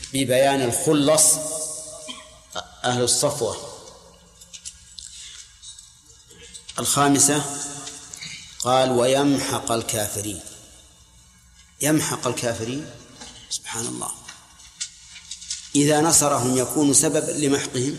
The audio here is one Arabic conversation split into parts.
ببيان الخلص أهل الصفوة. الخامسة قال ويمحق الكافرين. يمحق الكافرين، سبحان الله، إذا نصرهم يكون سببا لمحقهم.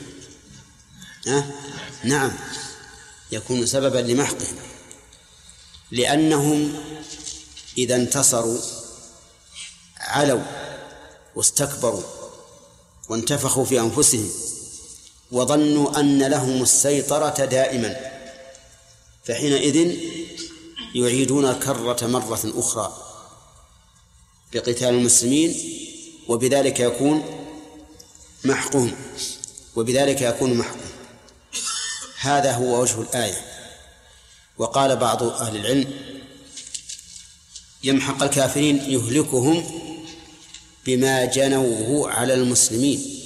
نعم، يكون سببا لمحقهم، لأنهم إذا انتصروا علوا واستكبروا وانتفخوا في أنفسهم وظنوا أن لهم السيطرة دائما، فحينئذ يعيدون الكرة مرة أخرى بقتال المسلمين، وبذلك يكون محقهم. هذا هو وجه الآية. وقال بعض أهل العلم يمحق الكافرين يهلكهم بما جنوه على المسلمين،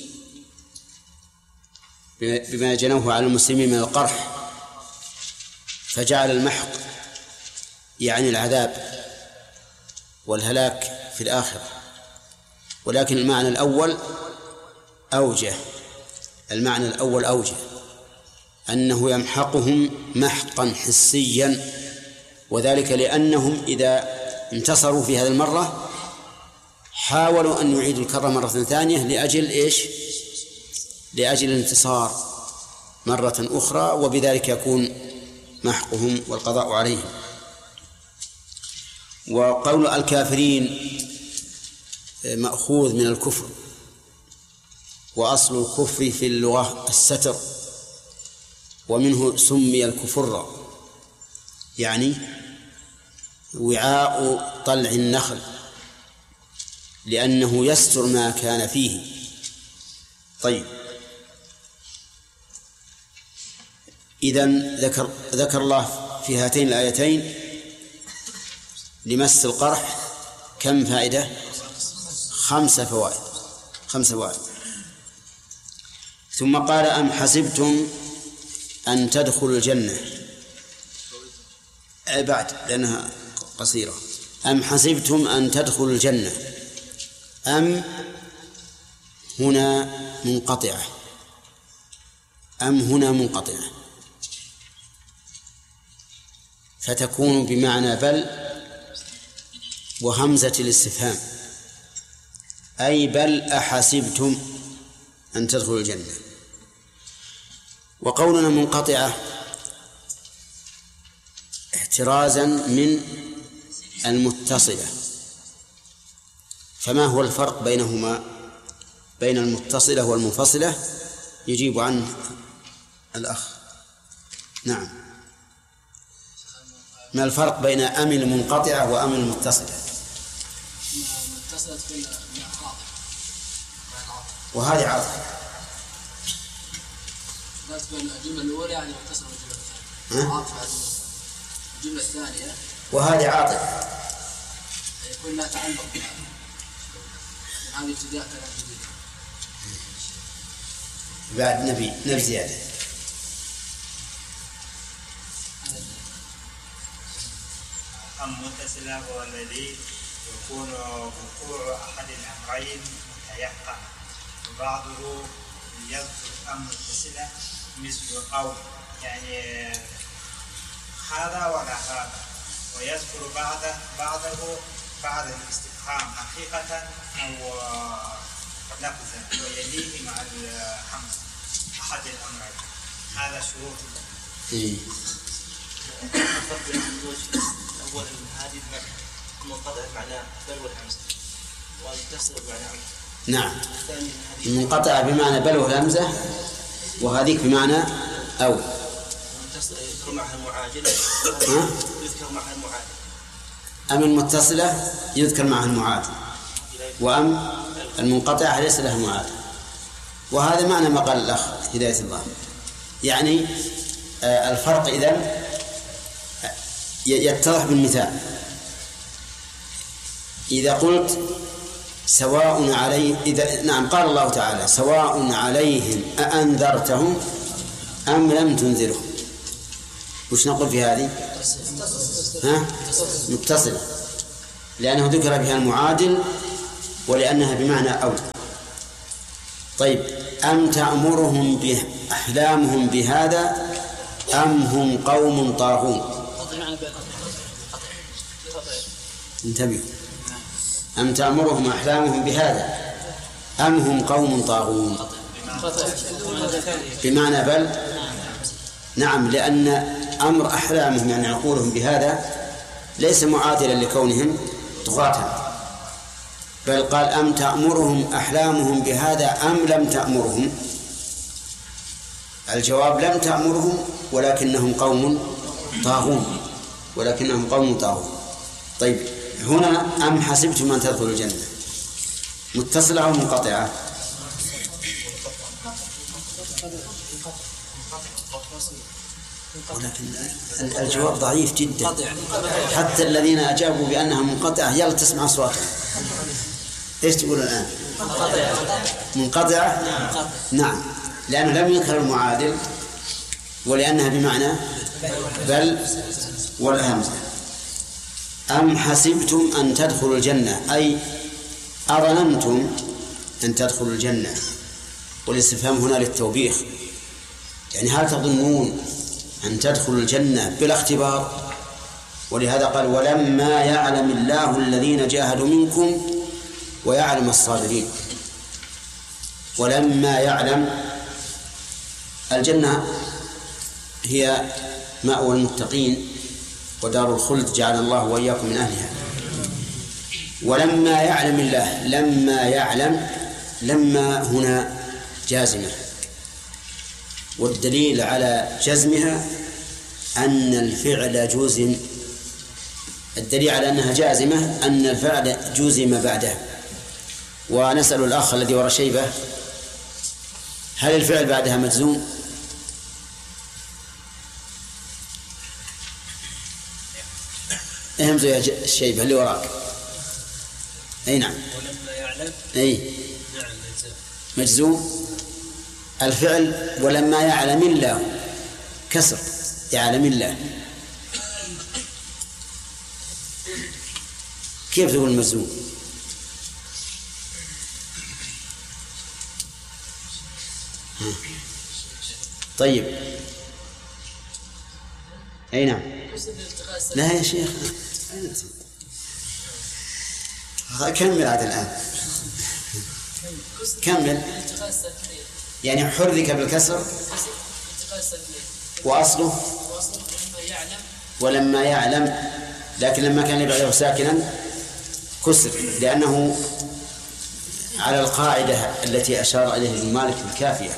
بما جنوه على المسلمين من القرح، فجعل المحق يعني العذاب والهلاك في الآخرة. ولكن المعنى الأول أوجه، أنه يمحقهم محقا حسيا، وذلك لأنهم إذا انتصروا في هذه المرة حاولوا أن يعيدوا الكرة مرة ثانية لأجل إيش؟ لأجل الانتصار مرة أخرى، وبذلك يكون محقهم والقضاء عليهم. وقول الكافرين مأخوذ من الكفر، وأصل الكفر في اللغة الستر، ومنه سمي الكفر، يعني وعاء طلع النخل، لأنه يستر ما كان فيه. طيب، إذن ذكر الله في هاتين الآيتين لمس القرح كم فائدة؟ 5 فوائد. ثم قال أم حسبتم أن تدخلوا الجنة، بعد لأنها قصيرة. أم حسبتم أن تدخلوا الجنة، أم هنا منقطعة، فتكون بمعنى بل وهمزة الاستفهام، أي بل أحسبتم أن تدخلوا الجنة. وقولنا منقطعة احترازا من المتصلة. فما هو الفرق بينهما، بين المتصلة والمنفصلة؟ يجيب عنه الأخ. نعم، ما الفرق بين أم المنقطعة وأم المتصلة؟ المتصلة تكون وهذه عاطفة. لا تكون الجملة الأولى يعني متصلة بالجملة الثانية، عاطفة الجملة الثانية، وهذه عاطفة يكون لا تعلق هذه ابتداء كلام جديد. بعد نبي زيادة. المتصلة هو الذي يكون وقوع أحد الأمرين متيقن، وبعضه يذكر أم متصلة مثل أو، يعني هذا ولا هذا، ويذكر بعضه بعد الاستفهام حقيقة أو لفظا، ويليه مع الحمد أحد الأمرين. هذا شروط. الفرق بين الوجه الأول هذه المنقطع معناه بل والهمزة، والمتصل بمعنى عن. نعم، المنقطع بمعنى بل والهمزة، وهذيك بمعنى أو. المتصل يذكر معها المعاجل، يذكر معها المعادل. أم المتصلة يذكر معها المعادل، وأم المنقطعة ليس لها معادل. وهذا معنى ما قال الأخ هداية الله، يعني الفرق إذن يتضح بالمثال. إذا قلت سواء عليه، نعم، قال الله تعالى سواء عليهم أأنذرتهم أم لم تنذرهم، وش نقول في هذه؟ متصلة، لأنه ذكر بها المعادل ولأنها بمعنى أو. طيب أم تأمرهم أحلامهم بهذا أم هم قوم طاغون. انتبهوا، أم تأمرهم أحلامهم بهذا أم هم قوم طاغون بمعنى بل. نعم، لأن أمر أحلامهم يعني عقولهم بهذا ليس معادلا لكونهم طغاة، بل قال أم تأمرهم أحلامهم بهذا أم لم تأمرهم. الجواب لم تأمرهم ولكنهم قوم طاغون، ولكنهم قوم طاغون. طيب هنا أم حسبتم أن تدخلوا الجنة متصلة أو منقطعة؟ ولكن الجواب ضعيف جدا، حتى الذين أجابوا بأنها منقطعة يلا تسمع أصواتهم. إيش تقول الآن؟ منقطعة. نعم، لأنه لم يذكر المعادل ولأنها بمعنى بل والهمزة. أم حسبتم أن تدخلوا الجنة أي أظننتم أن تدخلوا الجنة، والاستفهام هنا للتوبيخ، يعني هل تظنون أن تدخلوا الجنة بلا اختبار؟ ولهذا قال ولما يعلم الله الذين جاهدوا منكم ويعلم الصابرين. ولما يعلم الجنة هي مأوى المتقين ودار الخلد جعل الله وإياكم من أهلها. ولما يعلم الله، لما يعلم، لما هنا جازمة، والدليل على جزمها أن الفعل جزم. الدليل على أنها جازمة أن الفعل جزم بعده. ونسأل الأخ الذي وراء شيبة هل الفعل بعدها مجزوم؟ اهم زي الشيبة اللي وراك. أي نعم. ولما يعلم. أي نعم مجزوم. الفعل ولما يعلم الله كسر يعلم الله، كيف تقول مجزوم؟ طيب أي نعم. لا يا شيخ كمل عاد الآن، كمل. يعني حرك بالكسر وأصله ولما يعلم، لكن لما كان بعده ساكنا كسر، لأنه على القاعدة التي أشار إليه ابن مالك الكافية: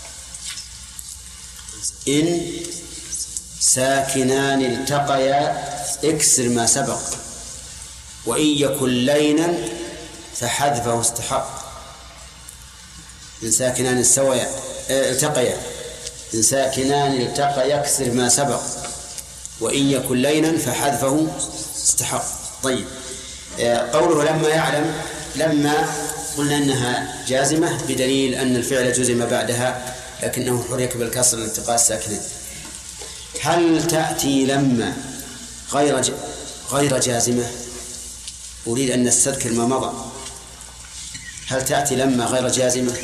إن ساكنان التقيا اكسر ما سبق، وإن يكن لينا فحذفه استحق. إن ساكنان التقيا، إن ساكنان التقيا يكسر ما سبق، وإن يكن لينا فحذفه استحق. طيب قوله لما يعلم، لما قلنا أنها جازمة بدليل أن الفعل جزم بعدها لكنه حرك بالكسر لالتقاء الساكنين. هل تأتي لما غير جازمة؟ أريد أن نستذكر ما مضى. هل تأتي لما غير جازمة؟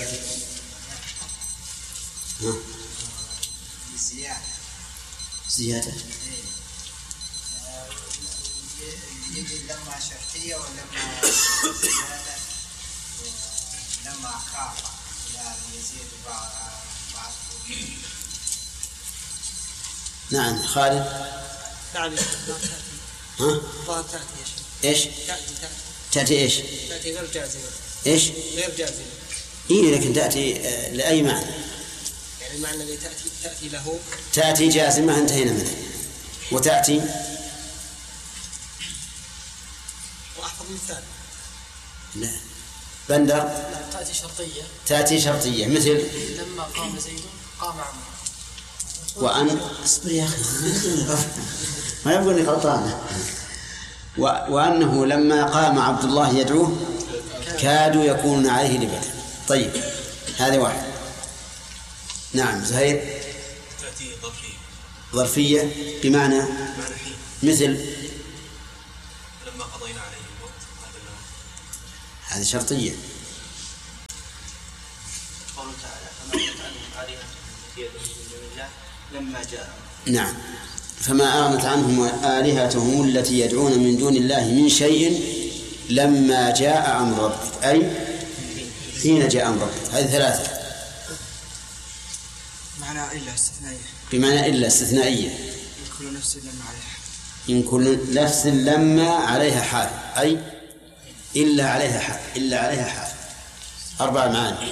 زيادة لما شرطية ولما زيادة لما خاف يزيد بعض. نعم. خالد. نعم. ها؟ تأتي إيش؟ تأتي إيش؟ تأتي غير جازمة. إيش؟ غير جازمة. إيه لكن تأتي لأي معنى؟ يعني المعنى اللي تأتي له. تأتي جازمة انتهينا منه. وتأتي وأحفظ مثال. لا بندر. تأتي شرطية. تأتي شرطية مثل لما قام زيد قام عمرو. وأن اصبر يا أخي ما يبغى إني غلطان. وأنه لما قام عبد الله يدعوه كادوا يكونون عليه لبدا. طيب هذا واحد. نعم. زهير. تأتي ظرفية بمعنى مثل لما قضينا عليه الموت. هذه شرطية. قوله تعالى فما أغنت عنهم آلهتهم التي يدعون من دون الله لما جاء. نعم. فما أغنت عنهم آلهتهم التي يدعون من دون الله من شيء لما جاء أمر ربك، أي حين جاء أمر ربك. هذه ثلاثة معنى إلا استثنائية، بمعنى إلا استثنائية. إن كل نفس لما عليها حال، أي إلا عليها حال، إلا عليها حال. 4 معاني.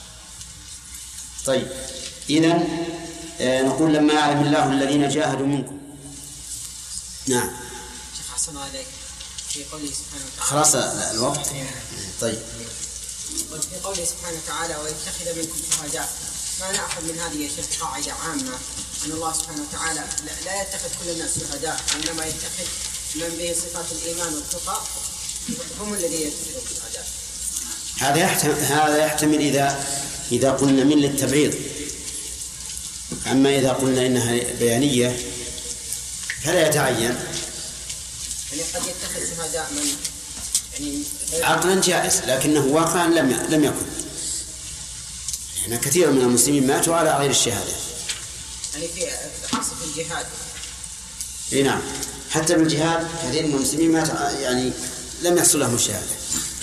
طيب إذن نقول لما يعلم الله الذين جاهدوا منكم. نعم. شيخ حسن عليك في قوله سبحانه وتعالى. خلاص الوقت. طيب. في قوله سبحانه وتعالى ويتخذ منكم شهداء، ما نأخذ من هذه يا شيخ قاعدة عامة أن الله سبحانه وتعالى لا يتخذ كل الناس شهداء، وإنما يتخذ من به صفات الإيمان والتقى هم الذين يتخذون شهداء. هذا يحتمل إذا قلنا من للتبعيض. أما إذا قلنا إنها بيانية فلا يتعين. يعني قد يتخذ شهداء من يعني عقلا جائز، لكنه واقعا لم يكن. يعني كثير من المسلمين ماتوا على غير الشهادة. يعني في حصل في الجهاد. اي نعم، حتى بالجهاد كثير من المسلمين مات يعني لم يحصل لهم الشهادة.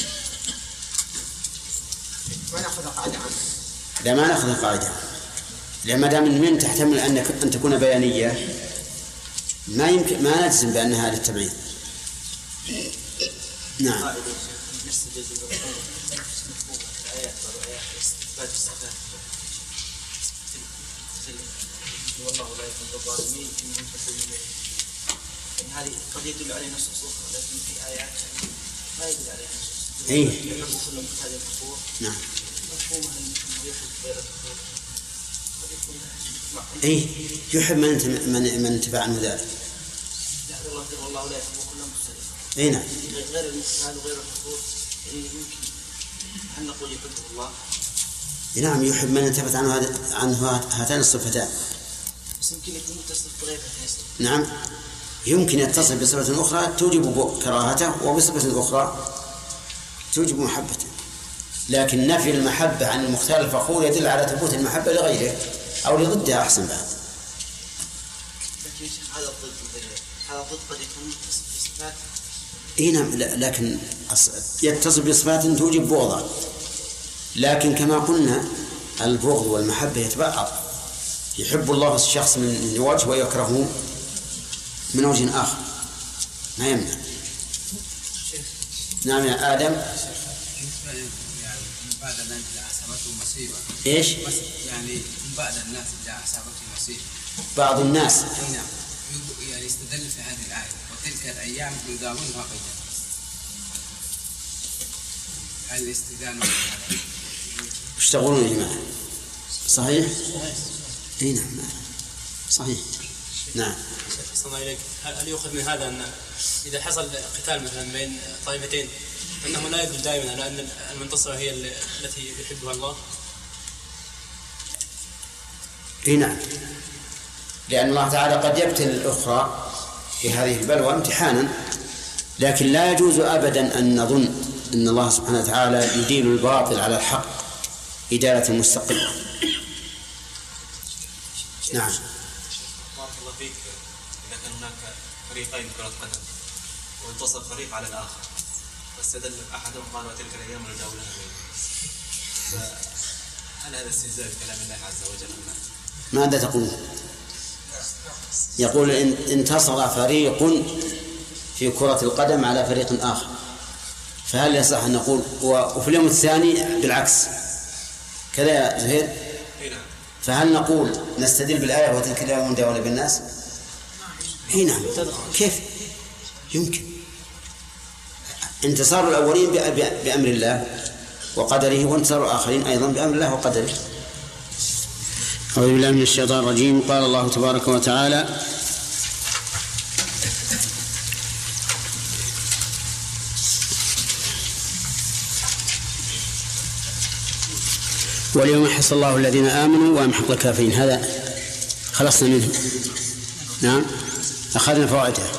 ما نأخذ قاعدة عنه. لا، ما نأخذ قاعدة، لأن ما دام من تحتمل أن تكون بيانية ما يمكن ما نجزم بأنها للتبعيض. نعم. والله لا يحب الظالمين إنهم كالظالمين. هذه قد يدل عليه نص أخرى، لكن في آيات ما يدل عليه نص. إيه. يحب كل مختال فخور. نعم. مفهومها أنه يحب غير الفخور. إيه، يحب من انتفع عنه ذلك. لا والله لا يحب كل مختال. إيه نعم. غير المختال وغير الفخور يعني يمكن هل نقول يحبه الله؟ نعم، يحب من انتفت عنه هاتان الصفتان. بس يمكن يكون متصل بغير هاتين. نعم، يمكن يتصل بصفة أخرى توجب كراهته، وبصفة أخرى توجب محبته. لكن نفي المحبة عن المختار الفخور يدل على ثبوت المحبة لغيره أو لضدها أحسن بعد. لكن هذا الضد قد يكون متصل بصفات. إيه نعم، لكن يتصل بصفات توجب بغضا. لكن كما قلنا البغض والمحبة يتبعض. يحب الله الشخص من وجه ويكرهه من وجه آخر، ما يمنع. نعم يا آدم. بعد الناس إذا أصابته مصيبة. إيش؟ يعني بعد الناس إذا أصابته مصيبة. بعض الناس. نعم. يعني يستدل في هذه الآية وتلك الأيام نداولها بيننا. هل الاستدلال ايش تقولون يا جماعة؟ صحيح؟ اي نعم صحيح. نعم. صلى الله عليك، هل يؤخذ من هذا أن إذا حصل قتال مثلا بين طائفتين أنه لا يدل دائما على أن المنتصرة هي التي يحبها الله؟ اي نعم، لأن الله تعالى قد يبتلي الأخرى في هذه البلوى امتحانا، لكن لا يجوز أبدا أن نظن أن الله سبحانه وتعالى يدين الباطل على الحق إدالة مستقلة. نعم. بارك الله فيك. إذا كان هناك فريقين كرة قدم وانتصر فريق على الآخر واستدل أحدهم قال وتلك الأيام نداولها بيننا، فهل هذا استهزاء بكلام الله عز وجل؟ ماذا تقول؟ يقول إن انتصر فريق في كرة القدم على فريق آخر، فهل يصح أن نقول وفي اليوم الثاني بالعكس كذا يا زهير؟ فهل نقول نستدل بالآية وتلك الأيام نداولها بالناس؟ نعم. كيف يمكن؟ انتصار الأولين بأمر الله وقدره، وانتصار الآخرين أيضا بأمر الله وقدره. أعوذ بالله من الشيطان الرجيم. قال الله تبارك وتعالى: واليوم يحص الله الذين آمنوا ويمحق الكافرين. هذا خلصنا منه. نعم، أخذنا فوائدها.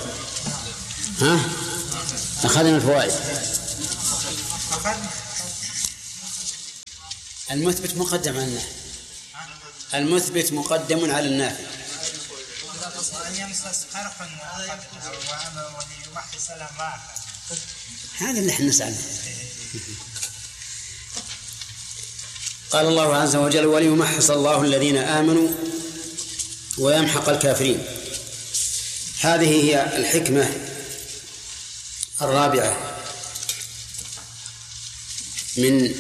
أخذنا الفوائد. المثبت مقدم على النافي. المثبت مقدم على النافي. هذا اللي احنا نسأل. قال الله عز وجل: وليمحص الله الذين آمنوا ويمحق الكافرين. هذه هي الحكمة الرابعة من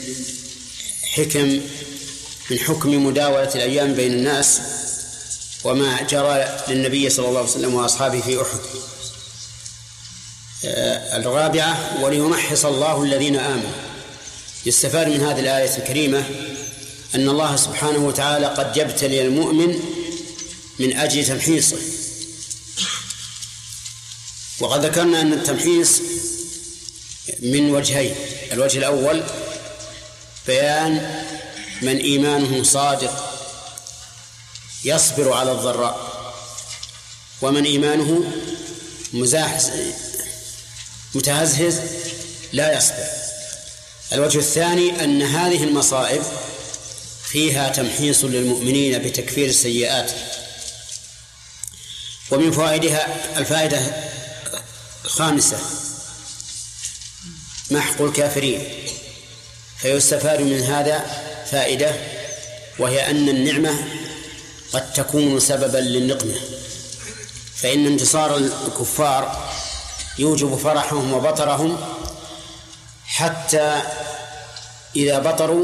حكم مداولة الأيام بين الناس، وما جرى للنبي صلى الله عليه وسلم وأصحابه في أحد. الرابعة: وليمحص الله الذين آمنوا. يستفاد من هذه الآية الكريمة أن الله سبحانه وتعالى قد يبتلي المؤمن من أجل تمحيصه. وقد ذكرنا أن التمحيص من وجهين: الوجه الأول بيان من إيمانه صادق يصبر على الضراء، ومن إيمانه متهزهز لا يصبر. الوجه الثاني أن هذه المصائب فيها تمحيص للمؤمنين بتكفير السيئات. ومن فوائدها الفائدة الخامسة: محق الكافرين. فيستفاد من هذا فائدة، وهي أن النعمة قد تكون سببا للنقمة، فإن انتصار الكفار يوجب فرحهم وبطرهم، حتى إذا بطروا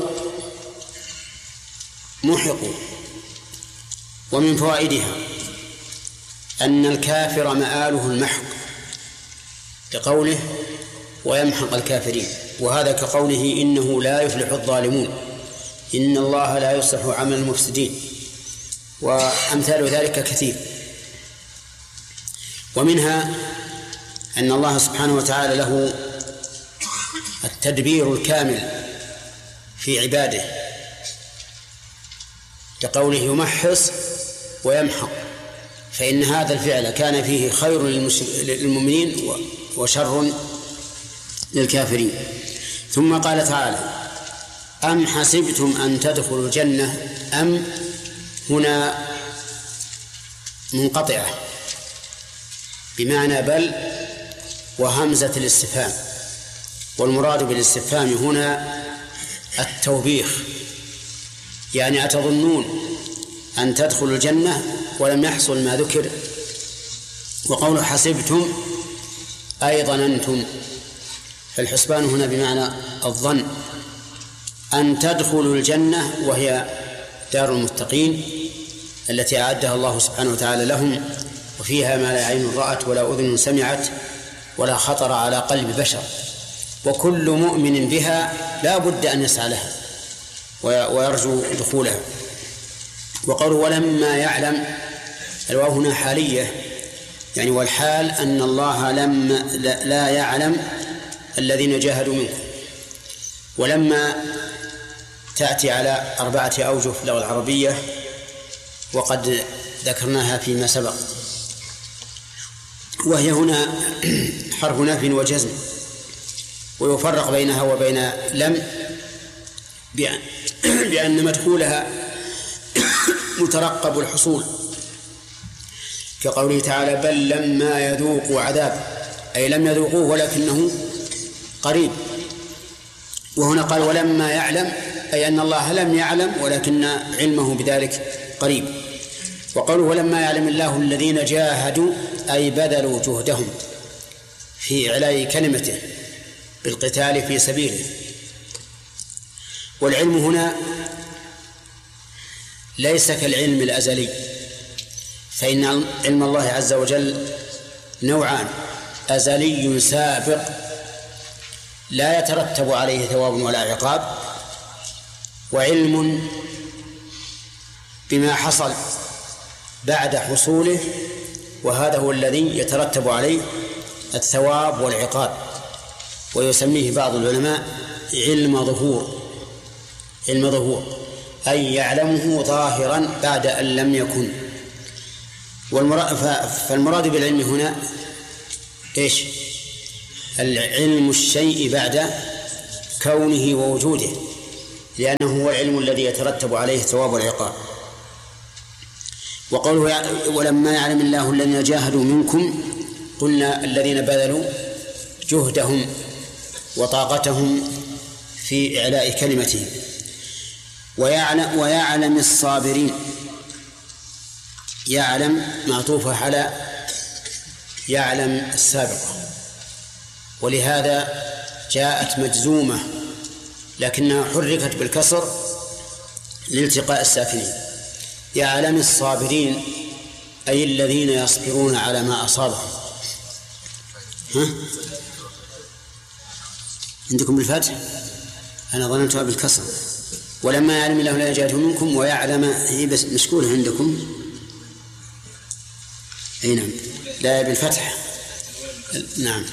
محقوا. ومن فوائدها أن الكافر مآله المحق، لقوله: ويمحق الكافرين. وهذا كقوله: إنه لا يفلح الظالمون، إن الله لا يصلح عمل المفسدين، وأمثال ذلك كثير. ومنها أن الله سبحانه وتعالى له التدبير الكامل في عباده، كقوله: يمحص ويمحق، فإن هذا الفعل كان فيه خير للمؤمنين وشر للكافرين. ثم قال تعالى: أم حسبتم أن تدخلوا الجنة. أم هنا منقطعة بمعنى بل وهمزة الاستفهام، والمراد بالاستفهام هنا التوبيخ، يعني أتظنون أن تدخلوا الجنة ولم يحصل ما ذكر. وقول حسبتم أي ظننتم، فالحسبان هنا بمعنى الظن. أن تدخلوا الجنة وهي دار المتقين التي أعدها الله سبحانه وتعالى لهم، وفيها ما لا عين رأت ولا أذن سمعت ولا خطر على قلب بشر، وكل مؤمن بها لا بد أن يسعى لها ويرجو دخولها. وقالوا: ولما يعلم. الواو هنا حالية، يعني والحال أن الله لا يعلم الذين جاهدوا منكم. ولما تأتي على 4 أوجه في اللغة العربية، وقد ذكرناها فيما سبق، وهي هنا حرف نفي وجزم، ويفرق بينها وبين لم بأن مدخولها مترقب الحصول، كقوله تعالى: بل لما يذوقوا عذاب، أي لم يذوقوه ولكنه قريب. وهنا قال: ولما يعلم، أي أن الله لم يعلم ولكن علمه بذلك قريب. وقالوا: ولما يعلم الله الذين جاهدوا، أي بذلوا جهدهم في إعلاء كلمته بالقتال في سبيله. والعلم هنا ليس كالعلم الأزلي، فإن علم الله عز وجل نوعان: أزلي سابق لا يترتب عليه ثواب ولا عقاب، وعلم بما حصل بعد حصوله، وهذا هو الذي يترتب عليه الثواب والعقاب، ويسميه بعض العلماء علم ظهور، أي يعلمه ظاهرا بعد أن لم يكن. فالمراد بالعلم هنا إيش؟ العلم الشيء بعد كونه ووجوده، لأنه هو العلم الذي يترتب عليه الثواب والعقاب. وقوله ولما يعلم الله الذين جاهدوا منكم، قلنا الذين بذلوا جهدهم وطاقتهم في إعلاء كلمتهم. ويعلم الصابرين، يعلم معطوفة على يعلم السابقة، ولهذا جاءت مجزومة لكنها حركت بالكسر لالتقاء الساكنين. يعلم الصابرين أي الذين يصبرون على ما أصابهم. عندكم بالفتح؟ أنا ظننتها بالكسر. ولما يعلم الله لا يجاهد منكم ويعلم، هي بس مشكولة عندكم. أي نعم، لا بالفتح. نعم.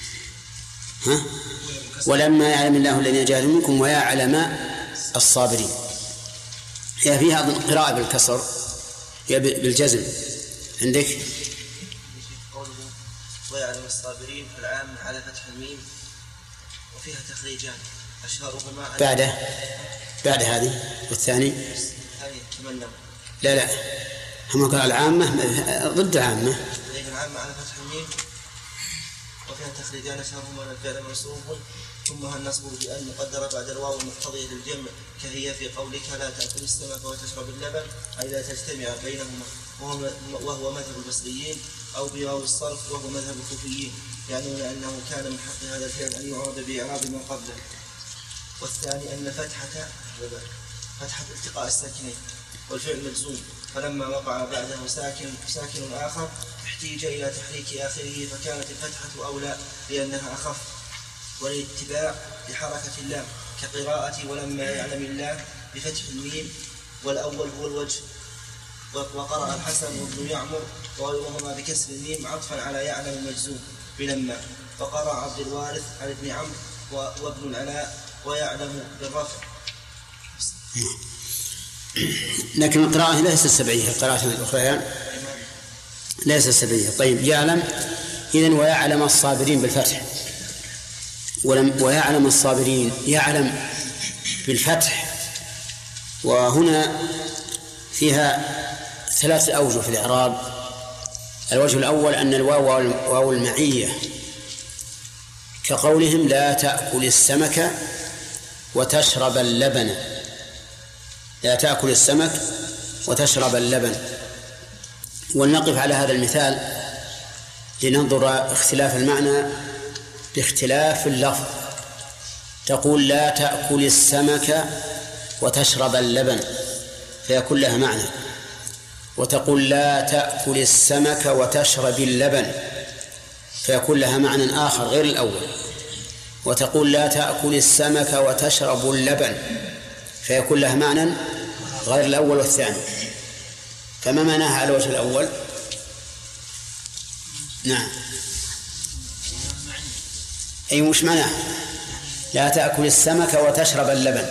ولما يعلم الله الذين جاهدوا منكم ويعلم الصابرين، هي فيها قراءة بالكسر، هي بالجزم. عندك قوله ويعلم الصابرين العام على فتح الميم وفيها تخريجان أشهرهما بعد هذه والثاني تمنى. لا هم قال العامة ضد العامة. العامة على فتح الميم وفيها تخريجان أشهرهما الفعل منصوب ثم النصب بأن مقدرة بعد الواو المقتضية للجمع، كهي في قولك لا تأكل السمك وتشرب اللبن، أي لا تجتمع بينهما، وهو مذهب البصريين، أو بواو الصرف وهو مذهب الكوفيين، يعني أنه كان من حق هذا الفعل أن يعرض بإعراب ما قبله. والثاني أن فتحة التقاء الساكنين والفعل مجزوم، فلما وقع بعده ساكن آخر احتيج إلى تحريك آخره، فكانت الفتحة أولى لأنها أخف، والاتباع بحركة اللام كقراءة ولما يعلم الله بفتح الميم، والأول هو الوجه. وقرأ الحسن وابن يعمر وغيرهما بكسر الميم عطفا على يعلم المجزوم بلما، وقرأ عبد الوارث عن ابن عمرو وابن العلاء ويعلم بالرفع. لكن القراءة ليست سبعية، القراءة الأخرى ليست سبعية. طيب يعلم إذن ويعلم الصابرين بالفتح، ويعلم الصابرين يعلم بالفتح. وهنا فيها 3 أوجه في الإعراب. الوجه الأول أن الواو واو المعية، كقولهم لا تأكل السمك وتشرب اللبن، لا تأكل السمك وتشرب اللبن. ولنقف على هذا المثال لننظر اختلاف المعنى باختلاف اللفظ. تقول لا تأكل السمك وتشرب اللبن فيكون لها معنى، وتقول لا تأكل السمك وتشرب اللبن فيكون لها معنى آخر غير الأول، وتقول لا تأكل السمك وتشرب اللبن فيكون لها معنى غير الأول والثاني. فما معناها على الوجه الأول؟ نعم، أي مش معناها لا تأكل السمك وتشرب اللبن،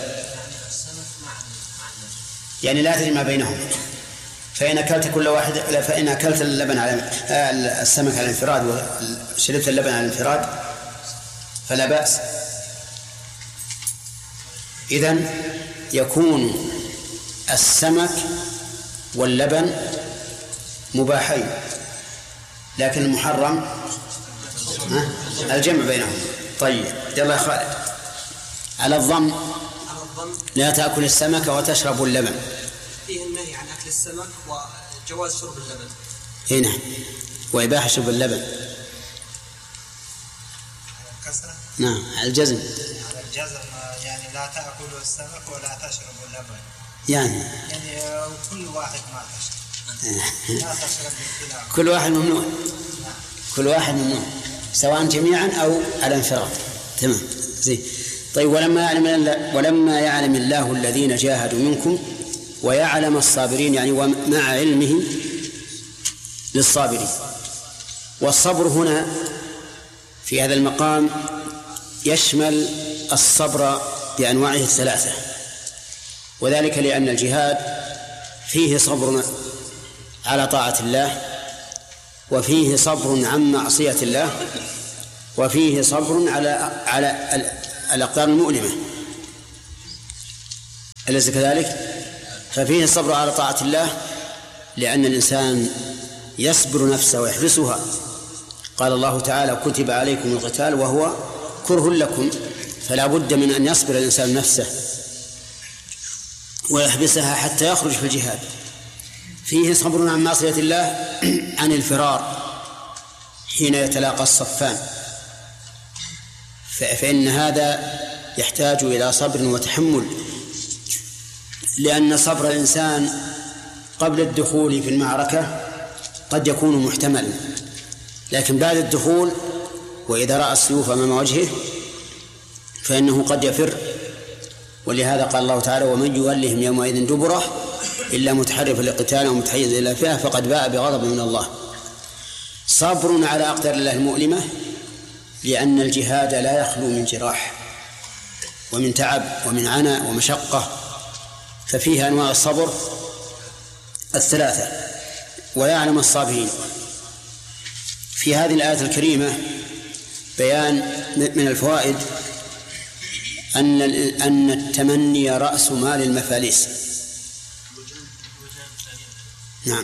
يعني لا تجمع بينهم. فإن أكلت اللبن على السمك على الانفراد وشربت اللبن على الانفراد فلا بأس. إذن يكون السمك واللبن مباحين، لكن المحرم الجمع بينهم. طيب يلا يا خالد. على الضم لا تأكل السمك وتشرب اللبن، فيه النهي عن أكل السمك وجواز شرب اللبن. هنا وإباحة شرب اللبن. نعم على الجزم. على الجزم يعني لا تأكل السمك ولا تشرب اللبن، يعني كل واحد ما تشرب، لا تشرب بالخلاف. كل واحد ممنوع، كل واحد ممنوع سواء جميعا أو على انفراد. تمام زين. طيب ولما يعلم الله الذين جاهدوا منكم ويعلم الصابرين، يعني ومع علمه للصابرين. والصبر هنا في هذا المقام يشمل الصبر بأنواعه 3، وذلك لأن الجهاد فيه صبر على طاعة الله، وفيه صبر عن معصية الله، وفيه صبر على الأقدار المؤلمة. أليس كذلك؟ ففيه الصبر على طاعة الله لأن الإنسان يصبر نفسه ويحبسها. قال الله تعالى: كتب عليكم القتال وهو كره لكم، فلا بد من أن يصبر الإنسان نفسه ويحبسها حتى يخرج في الجهاد. فيه صبر عن معصية الله عن الفرار حين يتلاقى الصفان، فإن هذا يحتاج إلى صبر وتحمل، لأن صبر الإنسان قبل الدخول في المعركة قد يكون محتملا، لكن بعد الدخول وإذا رأى السيوف أمام وجهه فإنه قد يفر. ولهذا قال الله تعالى: ومن يولهم يومئذ دبره إلا متحرفا لقتال أو متحيزا إلى فئة فقد باء بغضب من الله. صبر على أقدار الله المؤلمة، لأن الجهاد لا يخلو من جراح ومن تعب ومن عناء ومشقة، ففيها أنواع الصبر الثلاثة. ويعلم الصابرين. في هذه الآية الكريمة بيان من الفوائد أن التمني رأس مال المفاليس. نعم.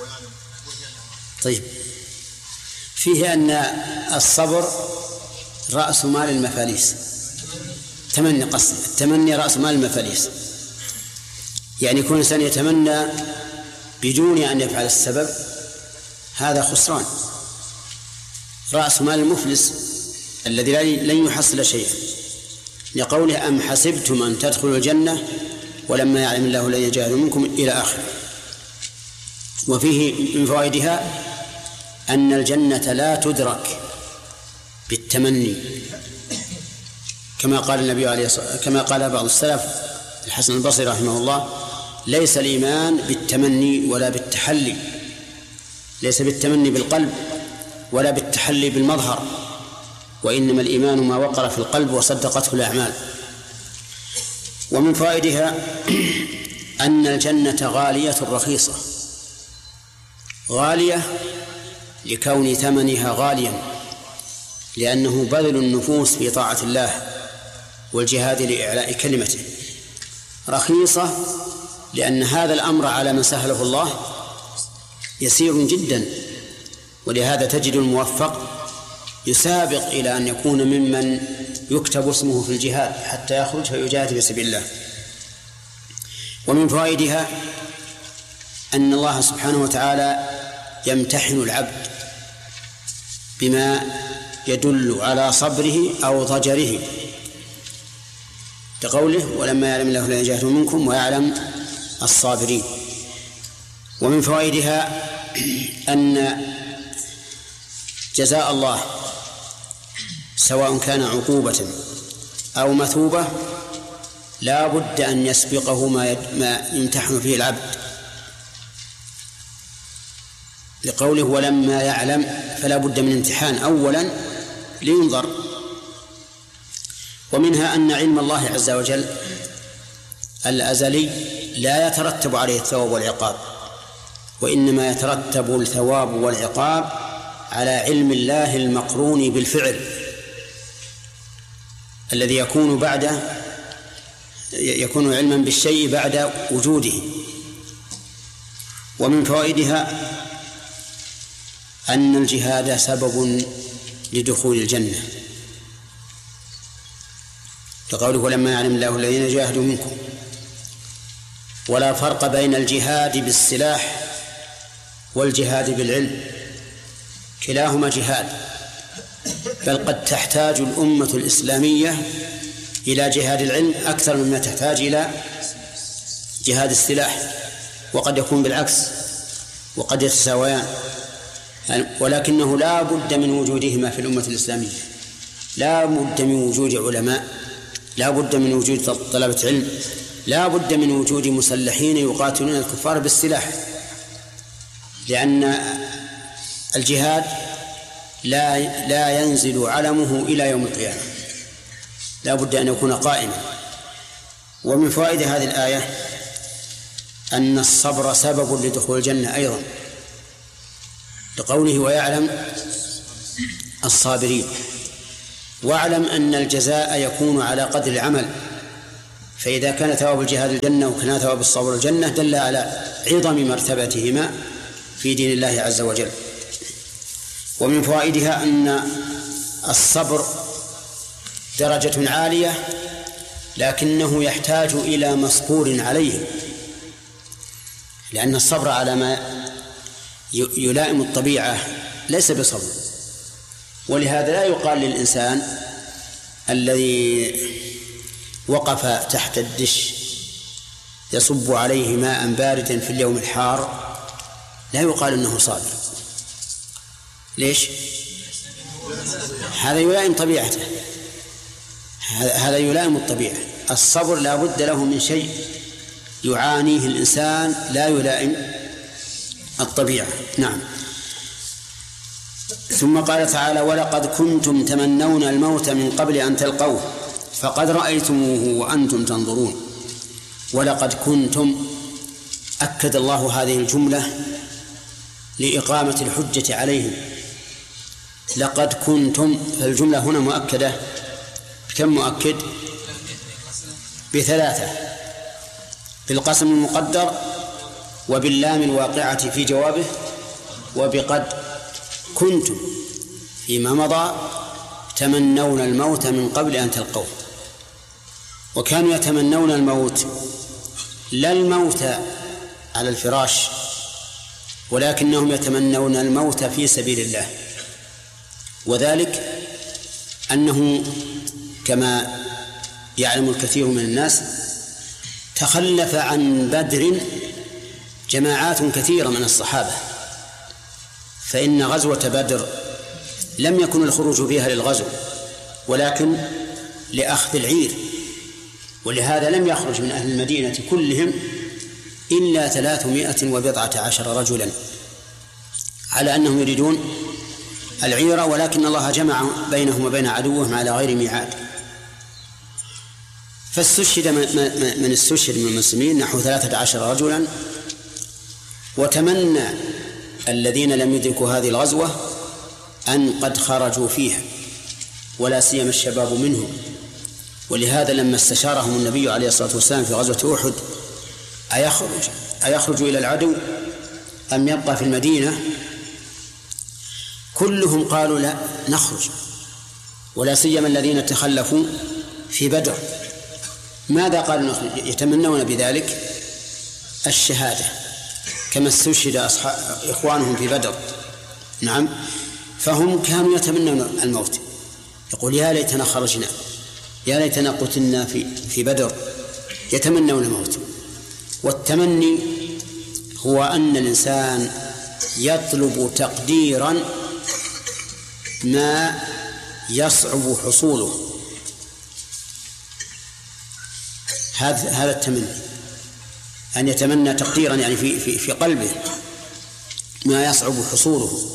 طيب، فيه أن الصبر رأس مال المفاليس. تمني قصد التمني رأس مال المفاليس، يعني يكون الإنسان يتمنى بدون أن يفعل السبب، هذا خسران. رأس مال المفلس الذي لن يحصل شيئا، لقوله: أم حسبتم أن تدخلوا الجنة ولما يعلم الله الذين جاهدوا منكم إلى آخره. وفيه من فوائدها أن الجنة لا تدرك بالتمني، كما قال النبي عليه الصلاة والسلام، كما قال بعض السلف الحسن البصري رحمه الله: ليس الإيمان بالتمني ولا بالتحلي، ليس بالتمني بالقلب ولا بالتحلي بالمظهر، وإنما الإيمان ما وقر في القلب وصدقته الأعمال. ومن فوائدها أن الجنة غالية رخيصة. غالية لكون ثمنها غاليا، لأنه بذل النفوس في طاعة الله والجهاد لإعلاء كلمته. رخيصة لأن هذا الأمر على من سهله الله يسير جدا، ولهذا تجد الموفق يسابق إلى أن يكون ممن يكتب اسمه في الجهاد حتى يخرج فيجاهد في سبيل الله. ومن فوائدها أن الله سبحانه وتعالى يمتحن العبد بما يدل على صبره أو ضجره، كقوله: ولما يعلم الله الذين جاهدوا منكم ويعلم الصابرين. ومن فوائدها أن جزاء الله سواء كان عقوبة أو مثوبة لا بد أن يسبقه ما يمتحن فيه العبد، لقوله: ولما يعلم، فلا بد من امتحان أولا لينظر. ومنها أن علم الله عز وجل الأزلي لا يترتب عليه الثواب والعقاب، وإنما يترتب الثواب والعقاب على علم الله المقرون بالفعل الذي يكون علما بالشيء بعد وجوده. ومن فوائدها أن الجهاد سبب لدخول الجنة، لقوله: ولما يعلم الله الذين جاهدوا منكم. ولا فرق بين الجهاد بالسلاح والجهاد بالعلم، كلاهما جهاد، بل قد تحتاج الأمة الإسلامية إلى جهاد العلم أكثر مما تحتاج إلى جهاد السلاح، وقد يكون بالعكس وقد يتساويان، ولكنه لا بد من وجودهما في الأمة الإسلامية. لا بد من وجود علماء، لا بد من وجود طلبة علم، لا بد من وجود مسلحين يقاتلون الكفار بالسلاح، لأن الجهاد لا ينزل علمه إلى يوم القيامة، لا بد أن يكون قائما. ومن فوائد هذه الآية أن الصبر سبب لدخول الجنة أيضا، لقوله: ويعلم الصابرين. واعلم أن الجزاء يكون على قدر العمل، فإذا كان ثواب الجهاد الجنة وكان ثواب الصبر الجنة دل على عظم مرتبتهما في دين الله عز وجل. ومن فوائدها أن الصبر درجة عالية لكنه يحتاج إلى مصبور عليه، لأن الصبر على ما يلائم الطبيعة ليس بصبر. ولهذا لا يقال للإنسان الذي وقف تحت الدش يصب عليه ماء باردا في اليوم الحار لا يقال إنه صابر. ليش؟ هذا يلائم طبيعته، هذا يلائم الطبيعة. الصبر لا بد له من شيء يعانيه الإنسان لا يلائم الطبيعة. نعم. ثم قال تعالى: ولقد كنتم تمنون الموت من قبل أن تلقوه فقد رأيتموه وأنتم تنظرون. ولقد كنتم، أكد الله هذه الجملة لإقامة الحجة عليهم. لقد كنتم، فالجملة هنا مؤكدة. كم مؤكد؟ بثلاثة: بالقسم المقدر، وباللام الواقعة في جوابه، وبقد. كنتم فيما مضى تمنون الموت من قبل أن تلقوه، وكانوا يتمنون الموت لا الموت على الفراش، ولكنهم يتمنون الموت في سبيل الله. وذلك أنه كما يعلم الكثير من الناس تخلف عن بدر جماعات كثيرة من الصحابة، فإن غزوة بدر لم يكن الخروج فيها للغزو ولكن لأخذ العير، ولهذا لم يخرج من أهل المدينة كلهم إلا 319 رجلا على أنهم يريدون العير، ولكن الله جمع بينهم وبين عدوهم على غير ميعاد. فاستشهد من استشهد من المسلمين نحو 13 رجلا. وتمنى الذين لم يدركوا هذه الغزوة أن قد خرجوا فيها، ولا سيما الشباب منهم. ولهذا لما استشارهم النبي عليه الصلاة والسلام في غزوة أحد أيخرج إلى العدو أم يبقى في المدينة، كلهم قالوا لا نخرج، ولا سيما الذين تخلفوا في بدر. ماذا قالوا نخرج؟ يتمنون بذلك الشهادة كما استشهد إخوانهم في بدر. نعم. فهم كانوا يتمنون الموت، يقول يا ليتنا خرجنا، يا ليتنا قتلنا في بدر. يتمنون الموت. والتمني هو أن الإنسان يطلب تقديرا ما يصعب حصوله، هذا التمني، أن يتمنى تقديرا يعني في قلبه ما يصعب حصوله،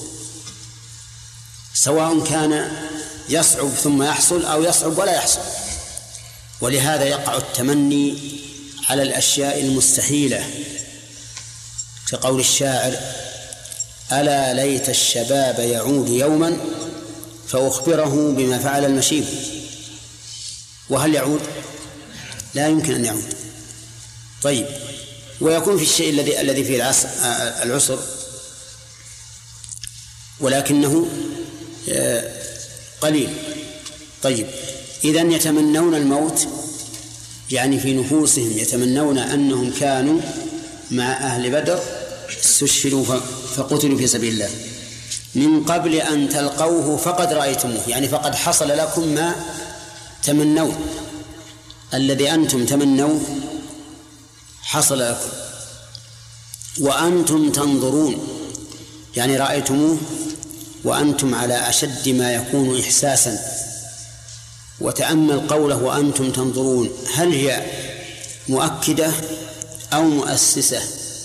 سواء كان يصعب ثم يحصل أو يصعب ولا يحصل. ولهذا يقع التمني على الأشياء المستحيلة، كقول الشاعر: ألا ليت الشباب يعود يوما فأخبره بما فعل المشيب. وهل يعود؟ لا يمكن أن يعود. طيب، ويكون في الشيء الذي فيه العسر ولكنه قليل. طيب، إذن يتمنون الموت يعني في نفوسهم يتمنون أنهم كانوا مع أهل بدر استشهدوا فقتلوا في سبيل الله من قبل أن تلقوه فقد رأيتموه، يعني فقد حصل لكم ما تمنون، الذي أنتم تمنوا حصل لكم وأنتم تنظرون، يعني رأيتموه وأنتم على أشد ما يكون إحساسا. وتأمل قوله وأنتم تنظرون، هل هي مؤكدة أو مؤسسة؟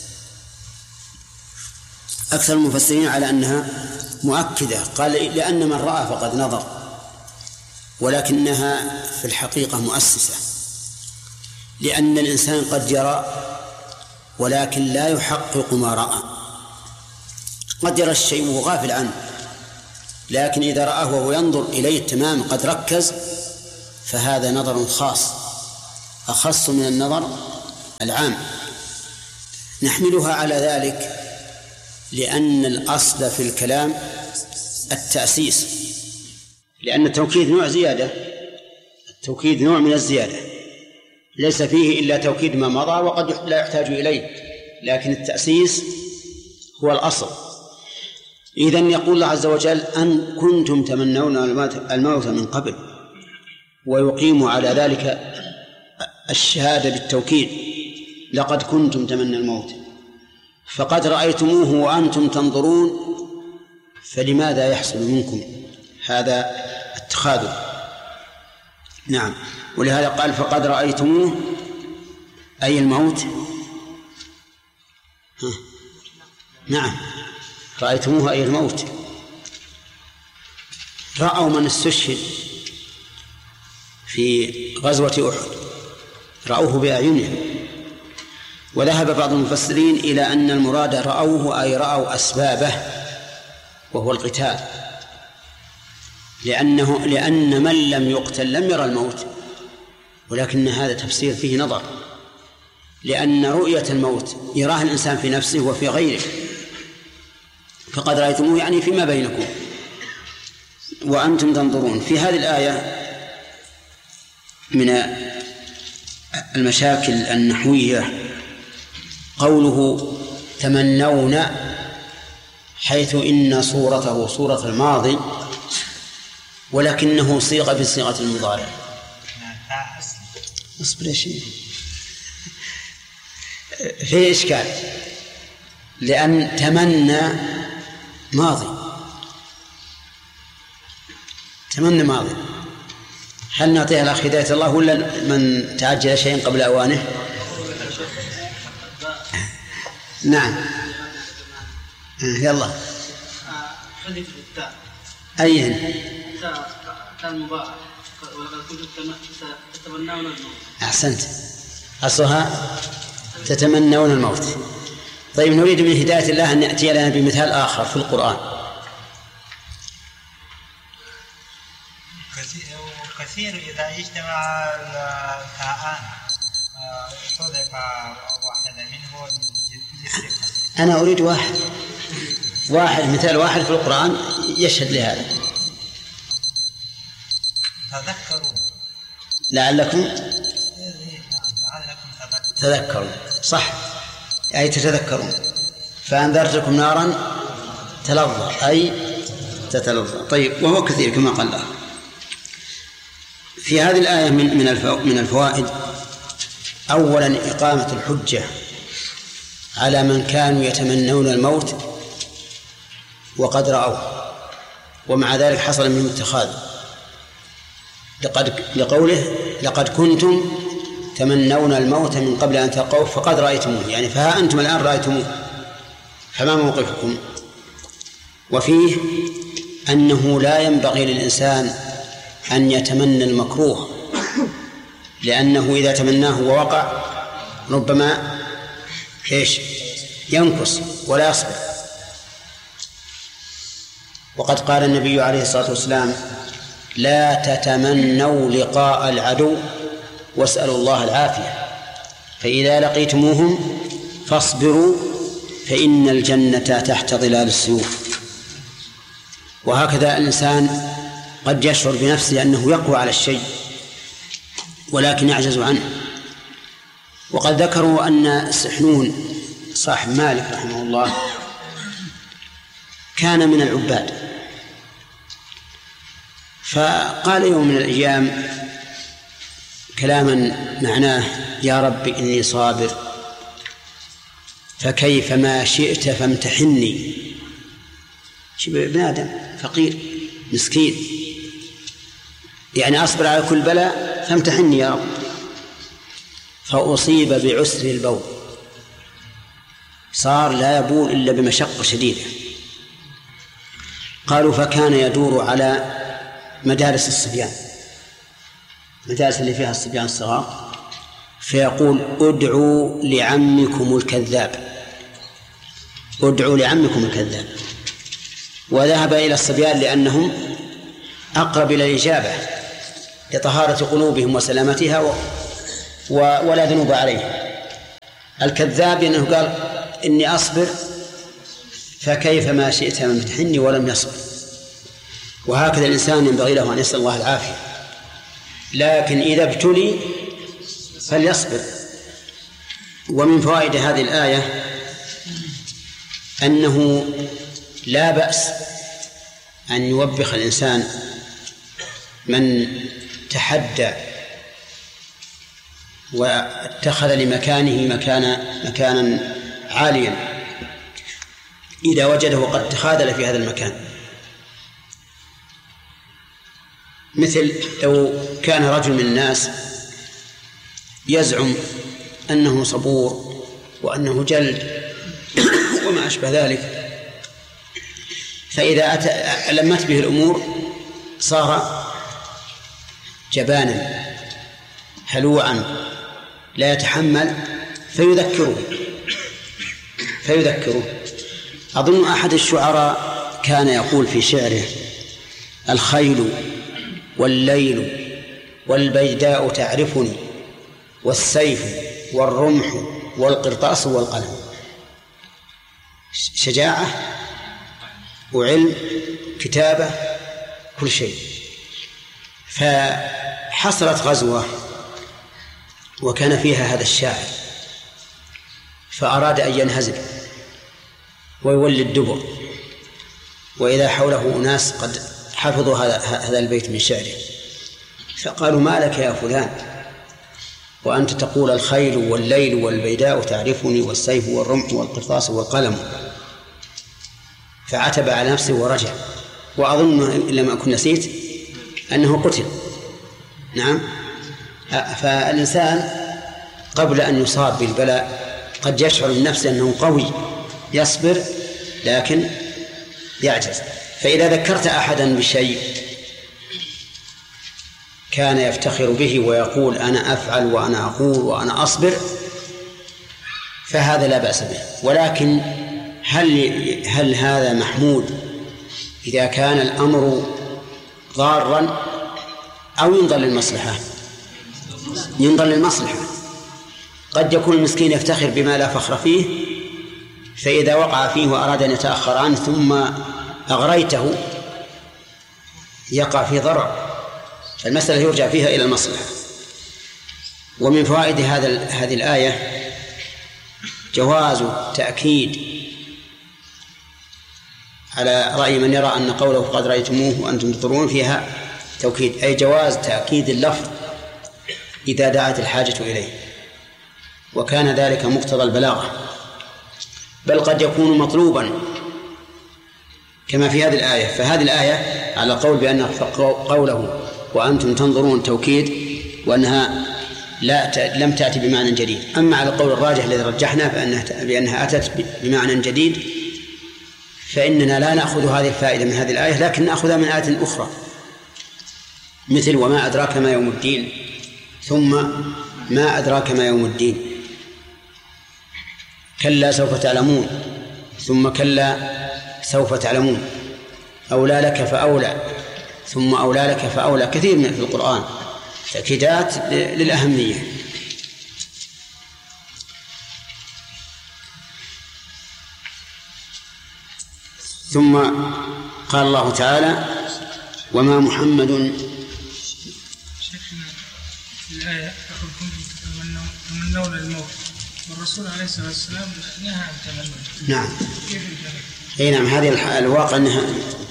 أكثر المفسرين على أنها مؤكدة، قال لأن من رأى فقد نظر، ولكنها في الحقيقة مؤسسة، لأن الإنسان قد يرى ولكن لا يحقق ما رأى، قد يرى الشيء وهو غافل عنه، لكن إذا رآه وهو ينظر إليه تماما قد ركز، فهذا نظر خاص أخص من النظر العام. نحملها على ذلك لأن الأصل في الكلام التأسيس، لأن التوكيد نوع زيادة، التوكيد نوع من الزيادة ليس فيه إلا توكيد ما مضى وقد لا يحتاج إليه، لكن التأسيس هو الأصل. إذن يقول الله عز وجل أن كنتم تمنون الموت من قبل، ويقيم على ذلك الشهادة بالتوكيد، لقد كنتم تمنى الموت فقد رأيتموه وأنتم تنظرون، فلماذا يحصل منكم هذا التخاذل؟ نعم، ولهذا قال فقد رأيتموه أي الموت. نعم، رأيتموه أي الموت. رأوا من استشهد في غزوة أحد، رأوه بأعينهم. وذهب بعض المفسرين إلى أن المراد رأوه أي رأوا أسبابه وهو القتال، لأن من لم يقتل لم يرى الموت، ولكن هذا تفسير فيه نظر، لأن رؤية الموت يراه الإنسان في نفسه وفي غيره. فقد رأيتموه يعني فيما بينكم وأنتم تنظرون. في هذه الآية من المشاكل النحوية قوله تمنون، حيث إن صورته صورة الماضي ولكنه صيغ بصيغة المضارع. اصبر يا شيخ، في إشكال، لأن تمنى ماضي، تمنى ماضي، هل نعطيها الأخ هداية الله ولا من تعجل شيء قبل أوانه؟ نعم، يلا. خليك في التاء. أين؟ تاء المضارع، ولقد كنتم تتمنون الموت. أحسنت، أصلها تتمنون الموت. طيب، نريد من هداية الله أن يأتي لنا بمثال آخر في القرآن. كثير إذا اجتمع التاءان حذف واحد منه للصفة. أنا أريد واحد مثال واحد في القرآن يشهد لهذا. تذكروا لعلكم تذكرون، صح، أي تتذكرون. فأنذرتكم نارا تلظى أي تتلظى. طيب، وهو كثير كما قال الله. في هذه الآية من الفوائد: أولا إقامة الحجة على من كانوا يتمنون الموت وقد رأوه ومع ذلك حصل منهم التخاذل، لقوله لقد كنتم تمنون الموت من قبل أن تلقوه فقد رأيتموه، يعني فها أنتم الآن رأيتموه، فما موقفكم؟ وفيه أنه لا ينبغي للإنسان أن يتمنى المكروه، لأنه إذا تمناه ووقع ربما ينكس ولا يصبر. وقد قال النبي عليه الصلاة والسلام: لا تتمنوا لقاء العدو واسألوا الله العافية، فإذا لقيتموهم فاصبروا فإن الجنة تحت ظلال السيوف. وهكذا الإنسان قد يشعر بنفسه أنه يقوى على الشيء ولكن يعجز عنه. وقد ذكروا أن سحنون صاحب مالك رحمه الله كان من العباد، فقال يوم من الأيام كلاما معناه: يا رب إني صابر فكيف ما شئت فامتحني. شبه ابن آدم فقير مسكين، يعني أصبر على كل بلاء فامتحني يا رب. فأصيب بعسر البول، صار لا يبول إلا بمشقة شديدة. قالوا فكان يدور على مدارس الصبيان، مدارس اللي فيها الصبيان الصغار، فيقول: ادعوا لعمكم الكذاب، ادعوا لعمكم الكذاب. وذهب إلى الصبيان لأنهم أقرب إلى الإجابة لطهارة قلوبهم وسلامتها ولا ذنوب عليه. الكذاب أنه قال إني أصبر فكيف ما شئت من امتحني ولم يصبر. وهكذا الإنسان ينبغي له أن يسأل الله العافية، لكن إذا ابتلي فليصبر. ومن فوائد هذه الآية أنه لا بأس أن يوبخ الإنسان من تحدى واتخذ لمكانه مكانا عاليا إذا وجده قد تخاذل في هذا المكان. مثل لو كان رجل من الناس يزعم أنه صبور وأنه جلد وما أشبه ذلك، فإذا لمت به الأمور صار جبانا هلوعا لا يتحمل فيذكره. أظن أحد الشعراء كان يقول في شعره: الخيل والليل والبيداء تعرفني والسيف والرمح والقرطاس والقلم. شجاعة وعلم كتابة كل شيء. فحصلت غزوة وكان فيها هذا الشاعر، فأراد أن ينهزم ويولي الدبر، وإذا حوله أناس قد حفظوا هذا البيت من شعره، فقالوا: ما لك يا فلان وأنت تقول الخيل والليل والبيداء تعرفني والسيف والرمح والقرطاس والقلم؟ فعتب على نفسه ورجع، وأظن إن لم أكن نسيت أنه قتل. نعم. فالإنسان قبل أن يصاب بالبلاء قد يشعر بنفسه أنه قوي يصبر، لكن يعجز. فإذا ذكرت أحدا بشيء كان يفتخر به ويقول: أنا أفعل وأنا أقول وأنا أصبر، فهذا لا بأس به. ولكن هل هذا محمود إذا كان الأمر ضارا أو ينظر للمصلحة؟ ينظر للمصلحة. قد يكون المسكين يفتخر بما لا فخر فيه، فإذا وقع فيه وأراد أن يتأخر عنه ثم أغريته يقع في ضرر. فالمسألة يرجع فيها إلى المصلحة. ومن فوائد هذه الآية جواز تأكيد على رأي من يرى أن قوله قد رأيتموه وأنتم تنظرون فيها توكيد، أي جواز تأكيد اللفظ إذا دعت الحاجة إليه، وكان ذلك مقتضى البلاغة، بل قد يكون مطلوبا كما في هذه الآية. فهذه الآية على قول بأن قوله وأنتم تنظرون توكيد، وأنها لم تأتي بمعنى جديد. أما على القول الراجح الذي رجحنا بأنها أتت بمعنى جديد، فإننا لا نأخذ هذه الفائدة من هذه الآية، لكن نأخذها من آية أخرى، مثل وما أدراك ما يوم الدين، ثم ما أدراك ما يوم الدين، كلا سوف تعلمون، ثم كلا سوف تعلمون، أولى لك فأولى، ثم أولى لك فأولى. كثير من في القرآن تأكيدات للأهمية. ثم قال الله تعالى: وما محمد. شيخنا في الآية كنتم تمنون الموت، والرسول عليه الصلاة والسلام نهى عن تمنى. نعم. أي نعم. هذه الواقع أنها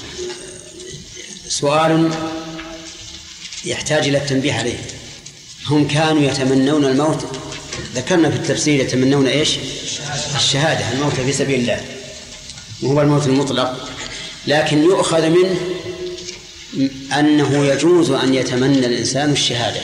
سؤال يحتاج إلى التنبيه عليه. هم كانوا يتمنون الموت، ذكرنا في التفسير يتمنون إيش؟ الشهادة، الموت في سبيل الله، وهو الموت المطلق. لكن يؤخذ منه أنه يجوز أن يتمنى الإنسان الشهادة،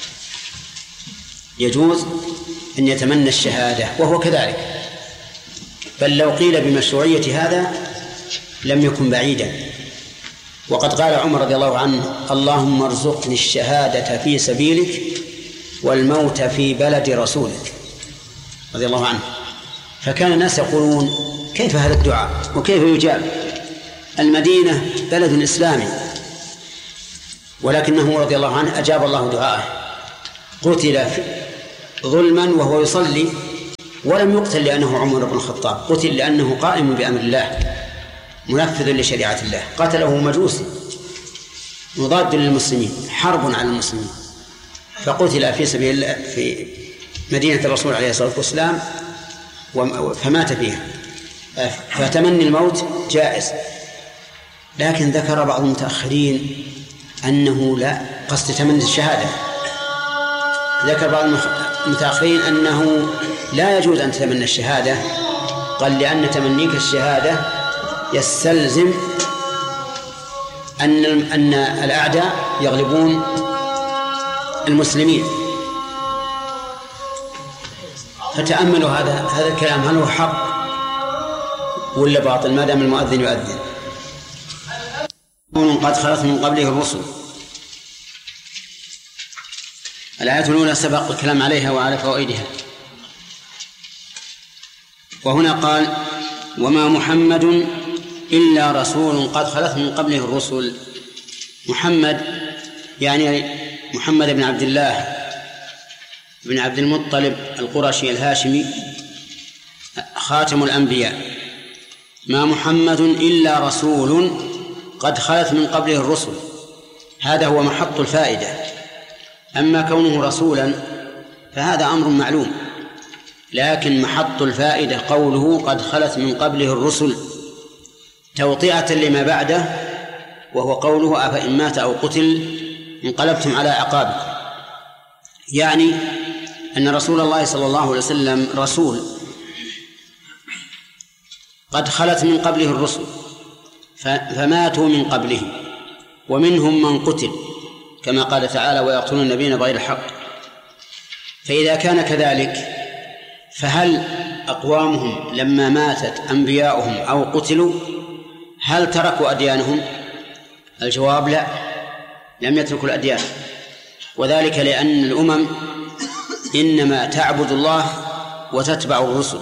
يجوز أن يتمنى الشهادة وهو كذلك، بل لو قيل بمشروعية هذا لم يكن بعيدا. وقد قال عمر رضي الله عنه: اللهم ارزقني الشهادة في سبيلك والموت في بلد رسولك، رضي الله عنه. فكان الناس يقولون: كيف هذا الدعاء وكيف يجاب؟ المدينة بلد إسلامي. ولكنه رضي الله عنه أجاب الله دعاءه، قتل ظلما وهو يصلي، ولم يقتل لأنه عمر بن الخطاب، قتل لأنه قائم بأمر الله منفذ لشريعة الله. قتله مجوسي مضاد للمسلمين، حرب على المسلمين، فقتل في سبيل الله في مدينة الرسول عليه الصلاة والسلام فمات فيها. فتمني الموت جائز، لكن ذكر بعض المتأخرين أنه لا قصد تمني الشهادة، ذكر بعض المتأخرين أنه لا يجوز أن تتمنى الشهادة، قال لأن تمنيك الشهادة يستلزم أن الأعداء يغلبون المسلمين. فتأملوا هذا الكلام، هل هو حق ولا باطل ما دام المؤذن يؤذن؟ قد خلت من قبله الرسل. الآية الأولى سبق الكلام عليها وعلى فوائدها، وهنا قال وما محمد إلا رسول قد خلت من قبله الرسل. محمد يعني محمد بن عبد الله بن عبد المطلب القرشي الهاشمي خاتم الأنبياء. ما محمد إلا رسول قد خلت من قبله الرسل، هذا هو محط الفائدة. أما كونه رسولا فهذا أمر معلوم، لكن محط الفائدة قوله قد خلت من قبله الرسل توطئة لما بعده، وهو قوله أفإن مات أو قتل انقلبتم على أعقابكم، يعني أن رسول الله صلى الله عليه وسلم رسول قد خلت من قبله الرسل فماتوا من قبله، ومنهم من قتل كما قال تعالى ويقتلون النبيين بغير الحق. فإذا كان كذلك فهل أقوامهم لما ماتت أنبياؤهم أو قتلوا هل تركوا أديانهم؟ الجواب لا، لم يتركوا الأديان، وذلك لأن الأمم إنما تعبد الله وتتبع الرسل،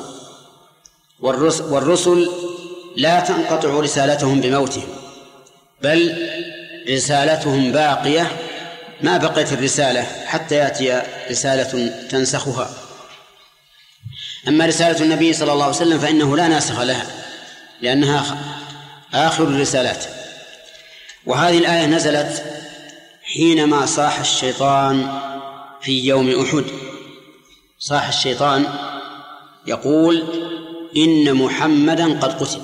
والرسل لا تنقطع رسالتهم بموتهم، بل رسالتهم باقية ما بقيت الرسالة حتى يأتي رسالة تنسخها. أما رسالة النبي صلى الله عليه وسلم فإنه لا ناسخ لها لأنها آخر الرسالات. وهذه الآية نزلت حينما صاح الشيطان في يوم أحد. صاح الشيطان يقول إن محمدا قد قتل،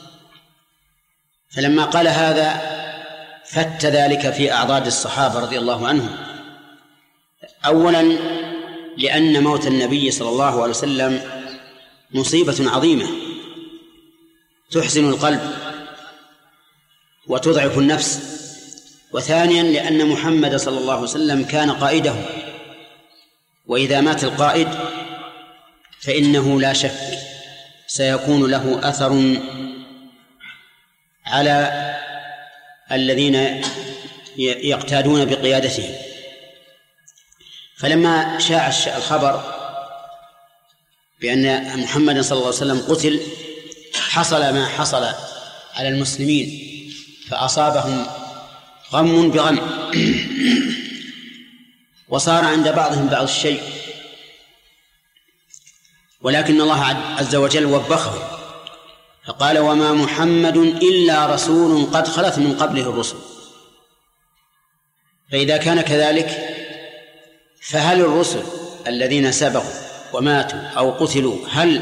فلما قال هذا فت ذلك في أعضاد الصحابة رضي الله عنهم. أولا لأن موت النبي صلى الله عليه وسلم مصيبة عظيمة تحزن القلب وتضعف النفس، وثانيا لأن محمد صلى الله عليه وسلم كان قائده، وإذا مات القائد فإنه لا شك سيكون له أثر على الذين يقتادون بقيادته. فلما شاع الخبر بأن محمد صلى الله عليه وسلم قتل حصل ما حصل على المسلمين، فأصابهم غم بغم، وصار عند بعضهم بعض الشيء، ولكن الله عز وجل وبخه فقال وما محمد إلا رسول قد خلت من قبله الرسل. فإذا كان كذلك فهل الرسل الذين سبقوا وماتوا أو قتلوا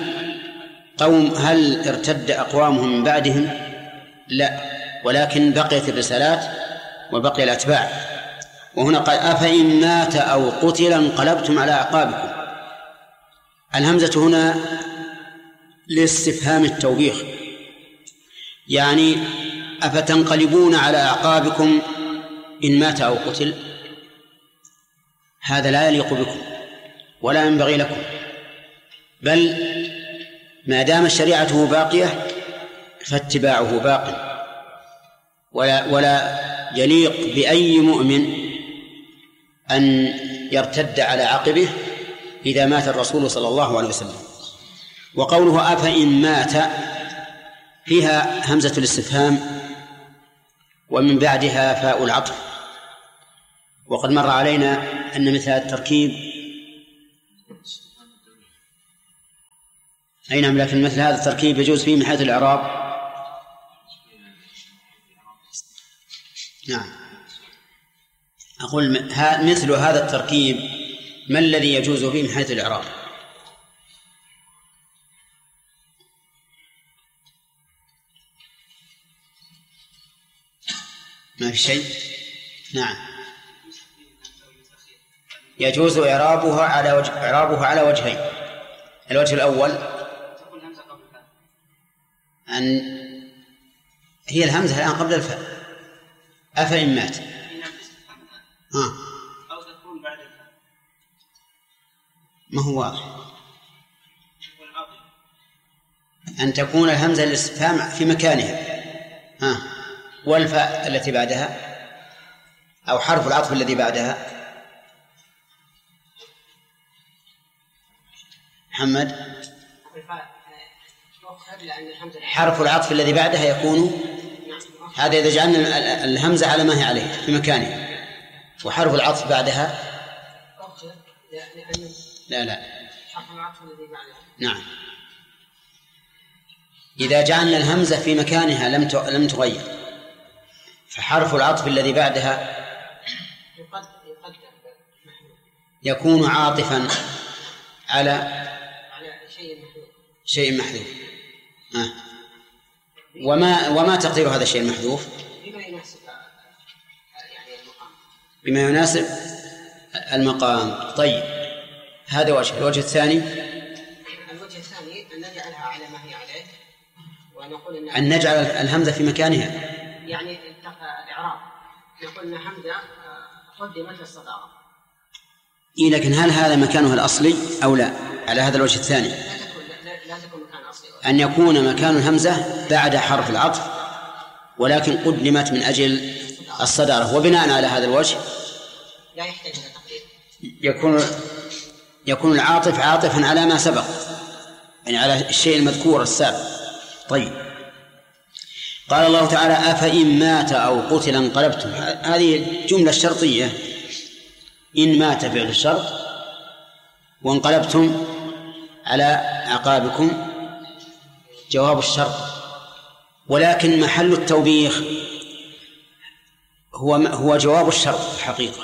هل ارتد أقوامهم من بعدهم؟ لا، ولكن بقيت الرسالات وبقي الأتباع. وهنا قال أفإن مات أو قتل انقلبتم على أعقابكم. الهمزة هنا لاستفهام التوبيخ، يعني أفتنقلبون على أعقابكم إن مات أو قتل؟ هذا لا يليق بكم ولا ينبغي لكم، بل ما دام شريعته باقية فاتباعه باق، ولا يليق بأي مؤمن أن يرتد على عقبه إذا مات الرسول صلى الله عليه وسلم. وقوله أفإن مات فيها همزة الاستفهام ومن بعدها فاء العطف، وقد مر علينا أن مثل التركيب أي نعم، لكن مثل هذا التركيب يجوز فيه من حيث الإعراب. نعم، أقول مثل هذا التركيب ما الذي يجوز فيه من حيث الإعراب؟ ما في شيء. نعم، يجوز إعرابها على وجهين. الوجه الأول أن هي الهمزة الآن قبل الفاء، أفإن مات أو تكون بعد الفاء. ما هو واضح أن تكون الهمزة الاستفهام في مكانها والفاء التي بعدها أو حرف العطف الذي بعدها. محمد، حرف العطف الذي بعدها يكون هذا إذا جعلنا الهمزة على ما هي عليه في مكانها، وحرف العطف بعدها لا حرف العطف الذي بعدها. نعم، إذا جعلنا الهمزة في مكانها لم تغير، فحرف العطف الذي بعدها يكون عاطفا على شيء محذوف. وما تقدير هذا الشيء المحذوف؟ بما يناسب المقام. طيب، هذا وجه. الوجه الثاني أن نجعلها على ما هي عليه، ونقول أن نجعل الهمزة في مكانها، يعني الإعراب نقول أن همزة قدمت للصدارة. لكن هل هذا مكانها الأصلي أو لا؟ على هذا الوجه الثاني لا تكون مكان أصلي، أن يكون مكان الهمزة بعد حرف العطف، ولكن قدمت من أجل الصدارة. وبناء على هذا الوجه لا يحتاج إلى تقدير، يكون العاطف عاطفا على ما سبق، يعني على الشيء المذكور السابق. طيب، قال الله تعالى: أفإن مات أو قتل انقلبتم. هذه الجملة الشرطية، إن مات فعل الشرط، وانقلبتم على أعقابكم جواب الشرط. ولكن محل التوبيخ هو جواب الشرط الحقيقة،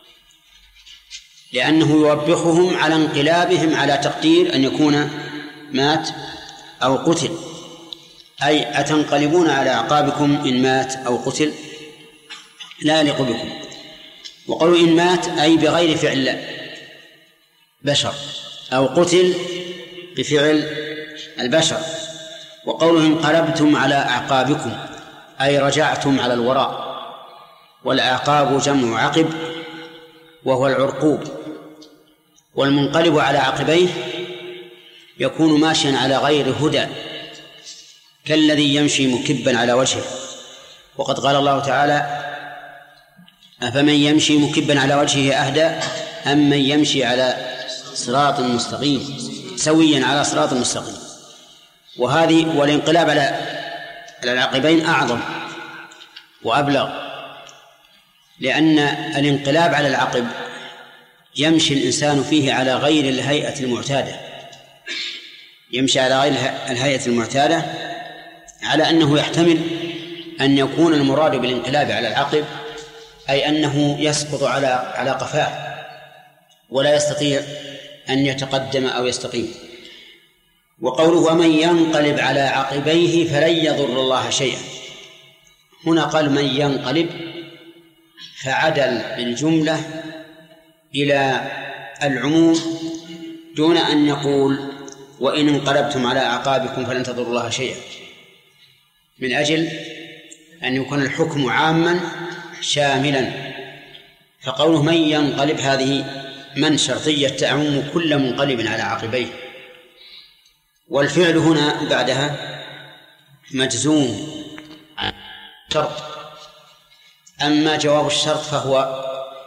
لأنه يوبخهم على انقلابهم على تقدير أن يكون مات أو قتل، أي أتنقلبون على أعقابكم إن مات أو قتل، لا يليق بكم. وقالوا إن مات أي بغير فعل بشر، أو قتل بفعل البشر. وقوله انقلبتم على أعقابكم أي رجعتم على الوراء، والأعقاب جمع عقب وهو العرقوب. والمنقلب على عقبيه يكون ماشيا على غير هدى، كالذي يمشي مكبا على وجهه. وقد قال الله تعالى: أفمن يمشي مكبا على وجهه أهدى أم من يمشي على صراط مستقيم سويا على صراط مستقيم. والانقلاب على العقبين أعظم وأبلغ، لأن الانقلاب على العقب يمشي الإنسان فيه على غير الهيئة المعتادة، يمشي على غير الهيئة المعتادة، على أنه يحتمل أن يكون المراد بالانقلاب على العقب أي أنه يسقط على قفاه ولا يستطيع أن يتقدم أو يستقيم. وقوله: ومن ينقلب على عقبيه فلن يضر الله شيئا، هنا قال من ينقلب، فعدل بالجملة إلى العموم دون أن يقول وإن انقلبتم على أعقابكم فلن تضروا الله شيئا، من أجل أن يكون الحكم عاما شاملا. فقوله من ينقلب هذه من شرطية تعم كل منقلب على عقبيه، والفعل هنا بعدها مجزوم شرط. أما جواب الشرط فهو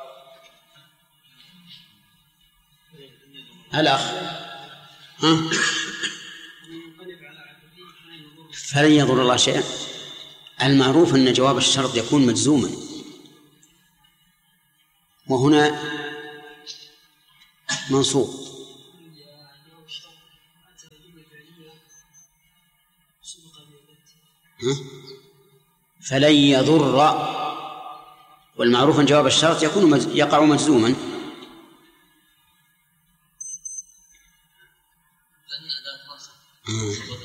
الأخ فلن يضر الله شيئا. المعروف أن جواب الشرط يكون مجزوما، وهنا منصوب. فلن يضر، والمعروف أن جواب الشرط يقع مجزوما.